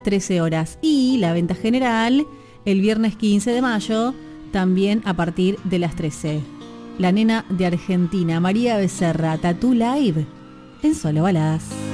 13 horas. Y la venta general el viernes 15 de mayo, también a partir de las 13. La nena de Argentina, María Becerra, Tatú Live, en Solo Baladas.